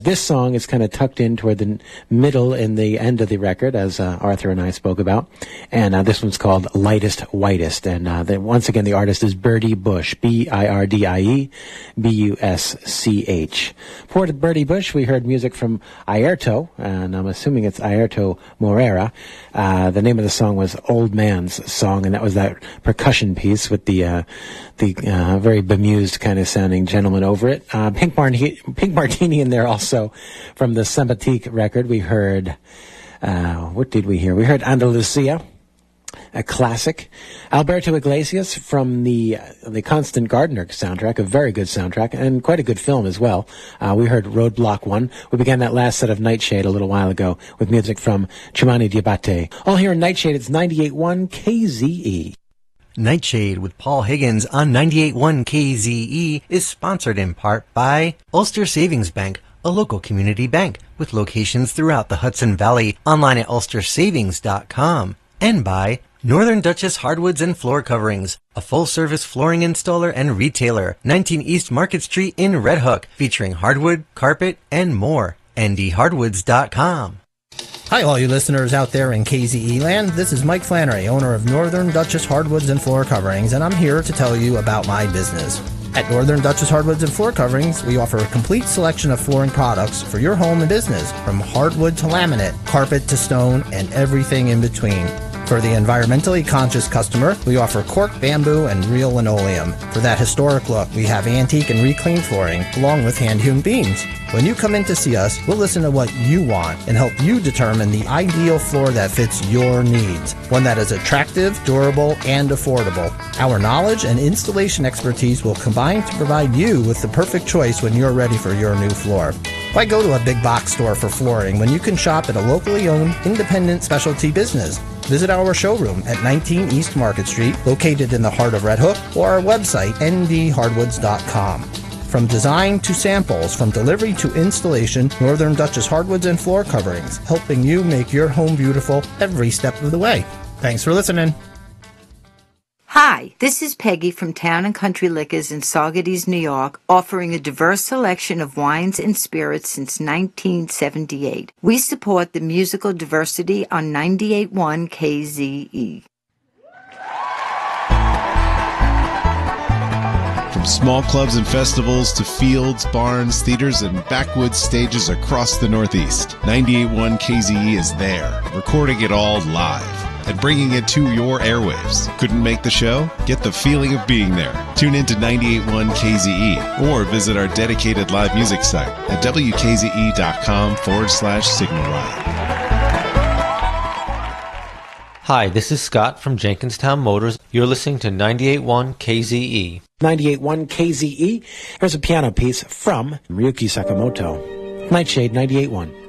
This song is kind of tucked in toward the middle and the end of the record, as Arthur and I spoke about. And this one's called Lightest Whitest. And once again, the artist is Birdie Bush, Birdie Busch. For Birdie Bush, we heard music from Airto, and I'm assuming it's Airto Moreira. The name of the song was Old Man's Song, and that was that percussion piece with the very bemused kind of sounding gentleman over it. Pink Martini in there also. From the Sembatique record, we heard, what did we hear? We heard Andalusia, a classic. Alberto Iglesias from the Constant Gardener soundtrack, a very good soundtrack, and quite a good film as well. We heard Roadblock 1. We began that last set of Nightshade a little while ago with music from Chimani Diabate. All here in Nightshade, it's 98.1 KZE. Nightshade with Paul Higgins on 98.1 KZE is sponsored in part by Ulster Savings Bank, a local community bank with locations throughout the Hudson Valley, online at ulstersavings.com, and by Northern Duchess Hardwoods and Floor Coverings, a full-service flooring installer and retailer, 19 East Market Street in Red Hook, featuring hardwood, carpet, and more. ndhardwoods.com. Hi, all you listeners out there in KZE land. This is Mike Flannery, owner of Northern Duchess Hardwoods and Floor Coverings, and I'm here to tell you about my business. At Northern Duchess Hardwoods and Floor Coverings, we offer a complete selection of flooring products for your home and business, from hardwood to laminate, carpet to stone, and everything in between. For the environmentally conscious customer, we offer cork, bamboo, and real linoleum. For that historic look, we have antique and reclaimed flooring, along with hand-hewn beams. When you come in to see us, we'll listen to what you want and help you determine the ideal floor that fits your needs, one that is attractive, durable, and affordable. Our knowledge and installation expertise will combine to provide you with the perfect choice when you're ready for your new floor. Why go to a big box store for flooring when you can shop at a locally owned, independent specialty business? Visit our showroom at 19 East Market Street, located in the heart of Red Hook, or our website, ndhardwoods.com. From design to samples, from delivery to installation, Northern Duchess Hardwoods and Floor Coverings, helping you make your home beautiful every step of the way. Thanks for listening. Hi, this is Peggy from Town & Country Liquors in Saugerties, New York, offering a diverse selection of wines and spirits since 1978. We support the musical diversity on 98.1 KZE. From small clubs and festivals to fields, barns, theaters, and backwoods stages across the Northeast, 98.1 KZE is there, recording it all live and bringing it to your airwaves. Couldn't make the show? Get the feeling of being there. Tune in to 98.1 KZE or visit our dedicated live music site at wkze.com/Signal Riot. Hi, this is Scott from Jenkinstown Motors. You're listening to 98.1 KZE. 98.1 KZE. Here's a piano piece from Ryuki Sakamoto. Nightshade 98.1.